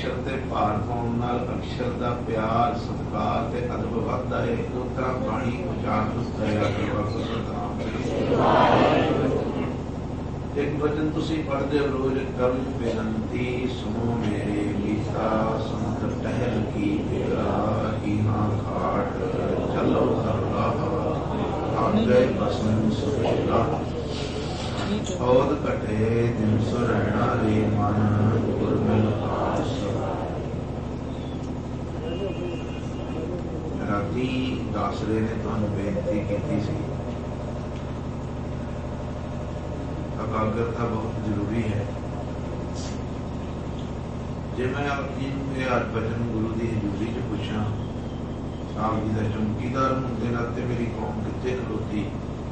अक्षर के भार पाने नाल अक्षर का प्यार सत्कार ते अदब वधदा है। उस तरह बाणी उचारण दया करवा को सतनाम एक वचन तुसी पढ़दे हो रोज करूं बेनती सुनो मेरे मीता संत टहल की बेड़ा हीना घाट चलो हरला आगे बसन सुहेला औद कटे दिन सुरैना रे मन गुरमिल आस। राती दासरे ने तुहानू बेनती की सी एकाग्रता बहुत जरूरी है। जे मैं अपनी हर वचन गुरु की हजूरी च पूछा साहब जी का चौकीदार होने के नाते मेरी कौम कितने खलोती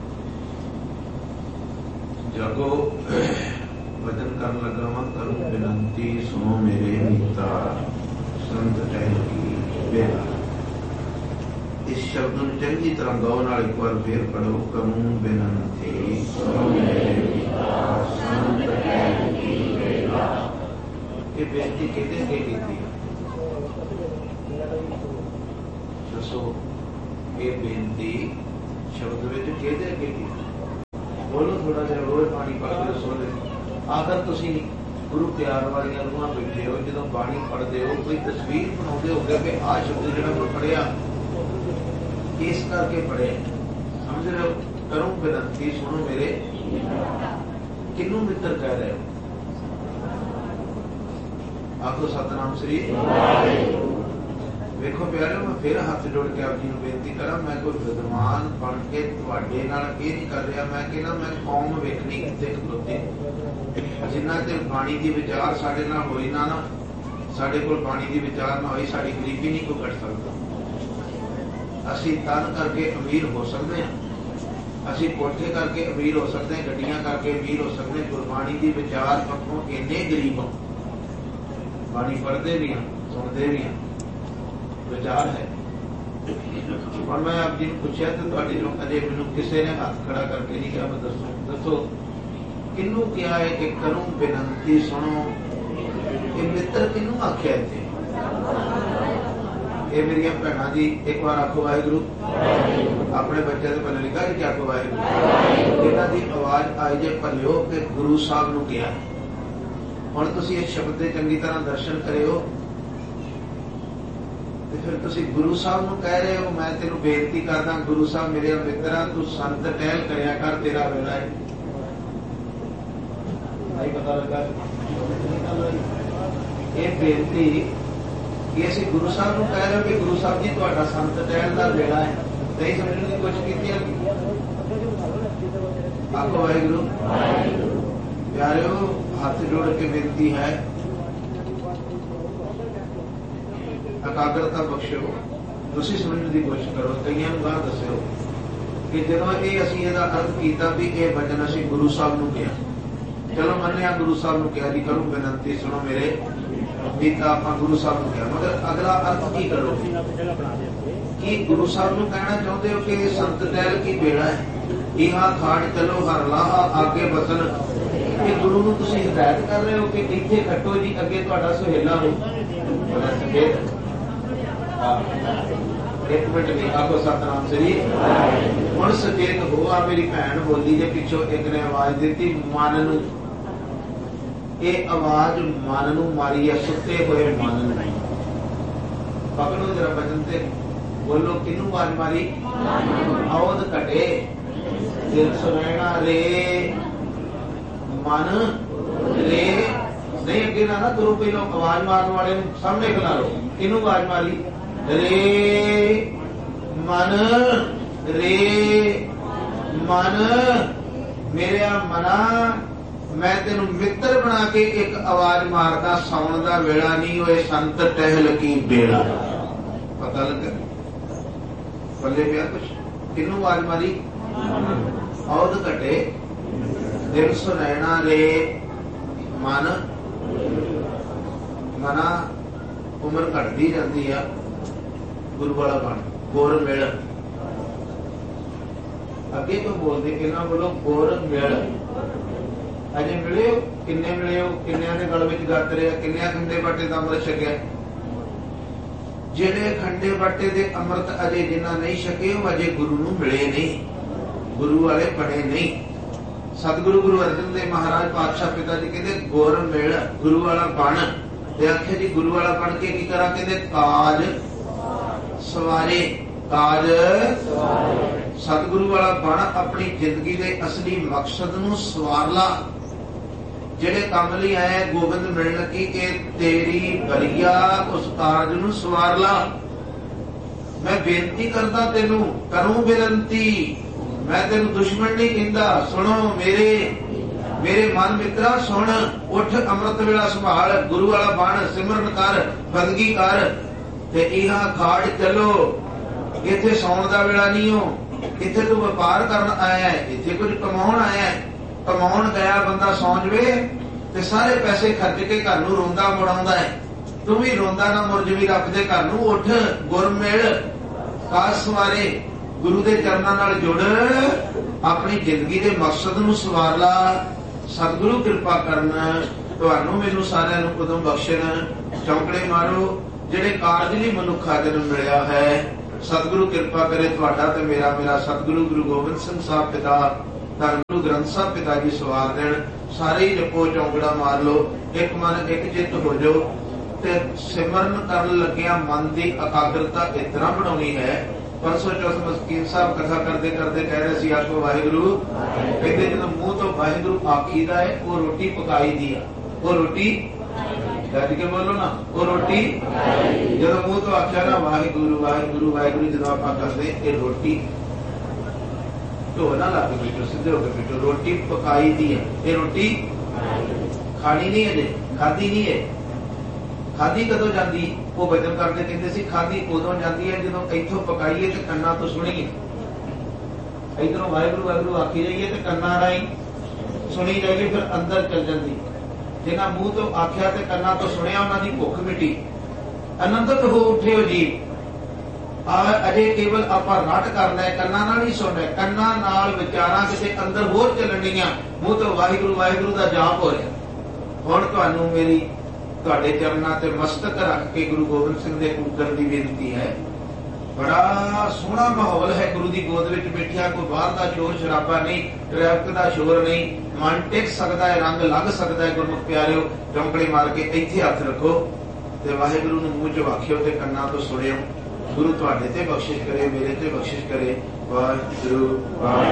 जागो वचन कर लगा वा करूं विनती सुनो मेरे मीता संत टहल की बेड़ा। इस शब्द में चंगी तरह गौ नाल एक बार फिर पढ़ो करूं विनती सुनो मेरे मीता संत टहल की बेड़ा। ये बेनती किहदे अगे कीती दसो ये बेनती शब्द विच किहदे अगे कीती बोलो थोड़ा जहा रोज पानी पढ़ते सो आखिर तुसी गुरु प्यार वाली रूहां बैठे हो जो बाणी पढ़ते हो कोई तस्वीर बनाते हो गए कि आ शब्द जो मैं पढ़िया इस करके पढ़े समझ रहे हो। करूं विनती सुनो मेरे किनू मित्र कह रहे हो आखो सतनाम श्री देखो प्यारे मैं फिर हाथ जोड़ के आप जी बेनती करा मैं कोई विद्वान बन के तुहाडे नाल ये नहीं कर रहा मैं कहना मैं कौम वेखनी कितने खलोते जिन्ना ते बाणी की विचार साडे नाल होई ना साडे कोल बाणी की विचार ना होई साडी गरीबी नहीं कोई कट सकता। असी तन करके अमीर हो सकते हैं असी कोठे करके अमीर हो सकते हैं गड्डियां करके अमीर हो सकते हैं गुरबाणी की विचार पक्षों इन्ने गरीब हो बाणी पढ़ते भी हैं सुनते भी हैं विचार है। और मैं आप जी पूछा तो अजय मैनू किसी ने हाथ खड़ा करके नहीं कहा मैं दसो दसो किनू क्या है कि करूं बेनती सुनो ये मित्र किनू आख्या थे ये मेरिया भैन जी एक बार आखो वाहेगुरु अपने बच्चे से पहले लिखा कि आखो वाहेगुरु इन्हां दी आवाज आई जे भलियो कि गुरु साहब नू किया हुण तुसीं इस शब्द दे चंगी तरह दर्शन करियो फिर तुसी गुरु साहब नू कह रहे हो मैं तेनू बेनती करदा गुरु साहब मेरे मित्रा तू संत टहल करया कर तेरा वेला है नहीं पता लगा ये बेनती ये असीं गुरु साहब नू कह रहे हो कि गुरु साहब जी तुहाडा संत टहल दा वेला है नहीं समझने की कोशिश कीती आखो वाहिगुरु प्यारेओ हाथ जोड़ के बेनती है एकाग्रता बख्शो तुसी समझने की कोशिश करो कईयां नूं गाह दस्यो कि जदों ये असीं इहदा अर्थ कीता भी ये वचन असीं गुरु साहब नूं किहा चलो मन्निया गुरु साहब नूं किहा जी करूं बेनती सुनो मेरे मीता आपां गुरु साहब नूं किहा मगर अगला अर्थ की करोगे कि गुरु साहब नूं कहना चाहुंदे हो कि संत टहल की बेड़ा है इहा खाड़ चलो हर लाहा आगे बसन ये गुरु नूं तुसीं हिदायत कर रहे हो कि इत्थे खट्टो जी अगे तुहाडा सुहेला हो एक मिनट नहीं आखो सतनाम श्री हुण सचेत हो आ मेरी भैन बोली जे पिछो एक ने आवाज दी मन नू ये आवाज मन नू मारी है सुते हुए मन नू पकड़ो जरा वचन ते बोलो किनू आवाज मारी औद कटे दिल सुनैना रे मन रे नहीं अगे ना करो पहलो आवाज मारने वाले सामने बुला लो किनू आवाज मारी रे मन मेरे मना मैं तेन मित्र बना के एक आवाज मारदा सौण दा वेला नहीं होए संत टहल की बेड़ा पता लग बल्ले पिया कुछ किनू आवाज मारी औद कटे दिल सुनैना रे मन मना उम्र घटती जाती है गुरु वाला बन गुर मिल अगे तो बोलते इन्हों बोलो गुर मिल अजे मिले हो किन्ने मिले हो, किन्निया के गल विच गत रहा, किन्निया खंडे बाटे का अमृत छकिया। जेड़े खंडे बाटे दे अमृत अजे जिन्ना नहीं छके वो अजे गुरु नूं मिले नहीं, गुरु वाले बने नहीं। सतगुरु गुरु अर्जन देव महाराज पातशाह पिता जी कहते गुर मिल गुरु वाला बन। ते आखे जी गुरु वाला बन के की करा, कहते काज सवारे, काज सतगुरु वाला बन, अपनी जिंदगी के असली मकसद नूं सवार ला। जेड़े काम लई आए गोबिंद मिलण की के तेरी बरिया उस कारज नूं सवार ला। मैं बेनती करदा तेनू करूं बेनती, मैं तेनू दुश्मन नहीं कहंदा। सुनो मेरे मेरे मन मित्रा सुन, उठ अमृत वेला संभाल, गुरु वाला बन, सिमरन कर, बंदगी कर ते इहा खाड़ चलो। इत्थे सौण दा वेला नहीं हो, इत्थे तू व्यापार करन आया है, इत्थे कुछ कमाउण आया है। कमाउण गया बंदा सौ जवे ते सारे पैसे खर्च के घर नूं रोंदा मुड़ाउंदा है। तू भी रोंदा ना मुड़ जवी रब दे घर नूं। उठ गुर मिल काज सवारे, गुरु दे चरनां नाल जुड़, अपनी जिंदगी दे मकसद नूं सवार ला। सतगुरु कृपा करन तुहानूं मैनूं सारिआं नूं उदों बख्शण। चौंकड़े मारो जिहड़े कारज लई मनुखा जन्म मिलिआ है। सतगुरु कृपा करे तुहाडा ते मेरा, मेरा सतगुरु गुरु गोबिंद सिंह साहब पिता, धन गुरु ग्रंथ साहब पिता जी सवार देण। सारे ही जपो चौंकड़ा मार लो, एक मन एक चित्त हो जाओ ते सिमरन करन लग्गिया मन की एकाग्रता इतना बनानी है। परसों चौथ मस्कीन साहब कथा करते करते कह रहे सी आखो वाहिगुरु, कहते जो मुंह तो वाहिगुरु आखीदा है वो रोटी पकाई दी है। वो रोटी गज के बोलो ना, वो रोटी जो मुंह तो आख्या ना वाहिगुरु वाहिगुरु वाहिगुरु, जो आप करते ये रोटी ढो ना ला के पीटो, सीधे होकर पीटो। रोटी पकाई दी है, ये रोटी खानी नहीं है, खाधी नहीं है। खाधी कदों जाती, वो बचन करते कहते सी खाधी उदों जाती है जो इथों पकाईए तो कन्ना तो सुनीए। इधरों वाहिगुरु वाहिगुरु आखी जाइए तो कन्ना राई सुनी जाइए, फिर अंदर चल जाती। जिन्हें मुंह तो आख्या तो कन्ना तो सुनिया, उन्होंने भुख मिटी, आनंदित हो उठे हो जी। अजे केवल आपां रट करना है, कन्ना नाल नहीं सुनना, कन्ना नाल विचारां किते अंदर होर चलणीਆਂ। मुंह तो वाहिगुरु वाहिगुरु दा जाप हो रहा। हुण तुहानूं मेरी तुहाडे चरनां ते मस्तक रख के गुरु गोबिंद सिंह दे पुत्तर दी बेनती है। बड़ा सोहना माहौल है, गुरु दी गोद विच बैठिया, कोई बाहर दा शोर शराबा नहीं, ट्रैफिक दा शोर नहीं, मन टिक सकदा है, रंग लग सकदा है। गुरमुख प्यारिओ चौंकड़ी मार के इत्थे हथ रखो ते वाहिगुरु नूं मूँह च आखिओ ते कन्नां तो सुणिओ। गुरु तुहाडे ते बख्शिश करे, मेरे ते बख्शिश करे। वाहिगुरु वाहिगुरु।